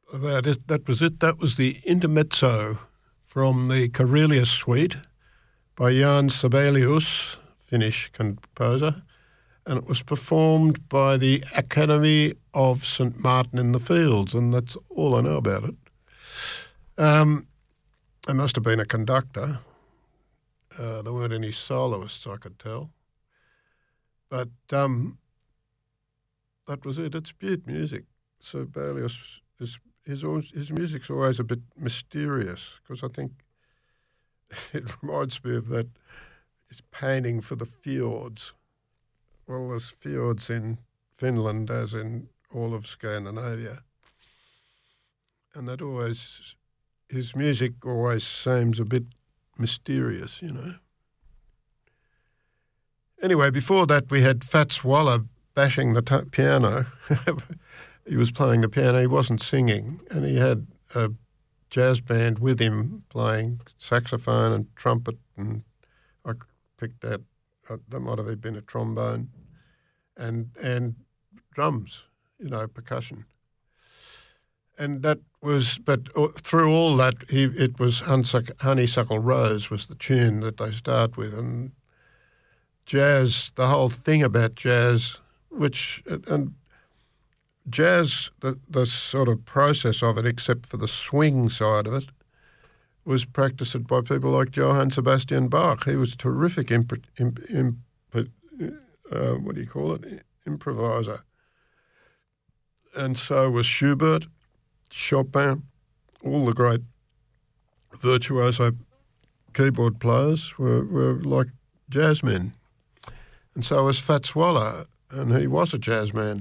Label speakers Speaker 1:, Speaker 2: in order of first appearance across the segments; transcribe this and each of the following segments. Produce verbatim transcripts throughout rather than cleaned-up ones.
Speaker 1: That, is, that was it. That was the intermezzo from the Karelia Suite by Jan Sibelius, Finnish composer, and it was performed by the Academy of Saint Martin in the Fields, and that's all I know about it. Um, there must have been a conductor. Uh, there weren't any soloists, I could tell. But um, that was it. It's Butte music. Sibelius is his his music's always a bit mysterious because I think it reminds me of that. It's painting for the fjords. Well, there's fjords in Finland as in all of Scandinavia, and that always his music always seems a bit mysterious, you know. Anyway, before that we had Fats Waller bashing the t- piano. He was playing the piano, he wasn't singing, and he had a jazz band with him playing saxophone and trumpet, and I picked that, uh, that might have been a trombone, and and drums, you know, percussion. And that was, but through all that, he, it was Honeysuckle Rose was the tune that they start with, and jazz, the whole thing about jazz, which, and jazz, the, the sort of process of it, except for the swing side of it, was practiced by people like Johann Sebastian Bach. He was a terrific, imp, imp, imp, uh, what do you call it, improviser. And so was Schubert, Chopin, all the great virtuoso keyboard players were, were like jazzmen. And so was Fats Waller, and he was a jazzman.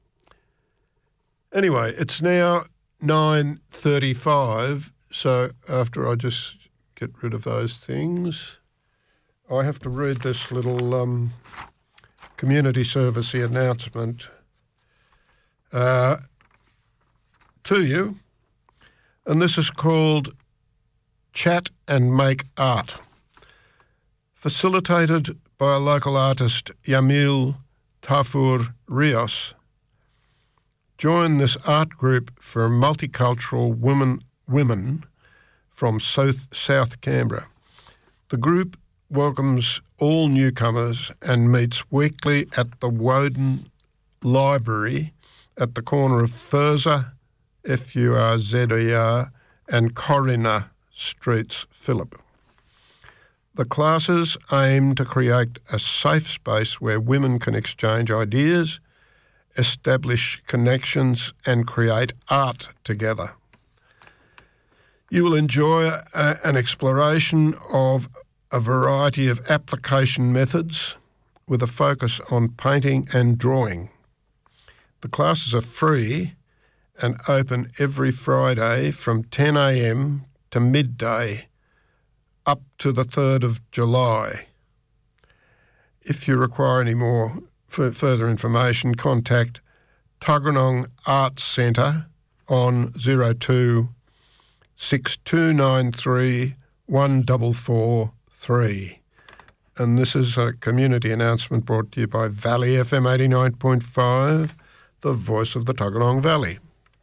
Speaker 1: Anyway, it's now nine thirty-five, so after I just get rid of those things, I have to read this little um, community service announcement uh, to you, and this is called Chat and Make Art, facilitated by a local artist, Yamil Tafur Rios. Join this art group for multicultural women women from South, South Canberra. The group welcomes all newcomers and meets weekly at the Woden Library at the corner of Furzer, F U R Z E R, and Corrina Streets, Phillip. The classes aim to create a safe space where women can exchange ideas, establish connections and create art together. You will enjoy a, an exploration of a variety of application methods with a focus on painting and drawing. The classes are free and open every Friday from ten a.m. to midday up to the third of July. If you require any more f- further information, contact Tuggeranong Arts Centre on zero two six two nine three one four four three. And this is a community announcement brought to you by Valley F M eighty-nine point five, the voice of the Tuggeranong Valley.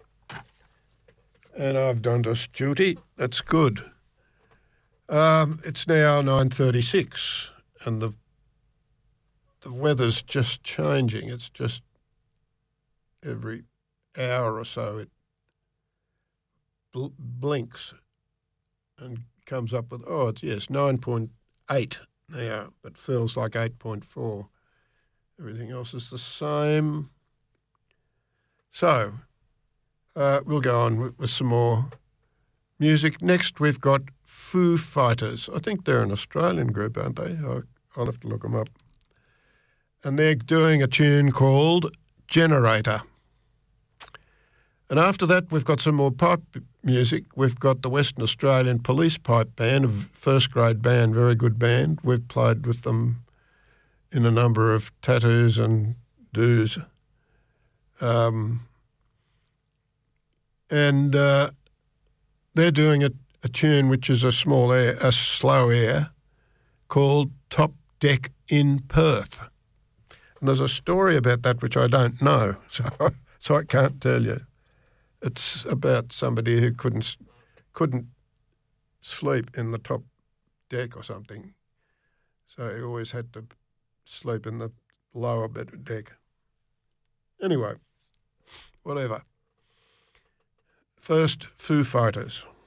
Speaker 1: And I've done just duty. That's good. Um, it's now nine thirty-six and the the weather's just changing. It's just every hour or so it bl- blinks and comes up with, oh, it's, yes, nine point eight now, but feels like eight point four. Everything else is the same. So uh, we'll go on with, with some more music. Next, we've got Foo Fighters. I think they're an Australian group, aren't they? I'll, I'll have to look them up. And they're doing a tune called Generator. And after that, we've got some more pipe music. We've got the Western Australian Police Pipe Band, a first-grade band, very good band. We've played with them in a number of tattoos and do's. Um, and uh, they're doing a, a tune which is a small air, a slow air, called Top Deck in Perth. And there's a story about that which I don't know, so so I can't tell you. It's about somebody who couldn't couldn't sleep in the top deck or something, so he always had to sleep in the lower bit deck. Anyway, whatever. First, Foo Fighters.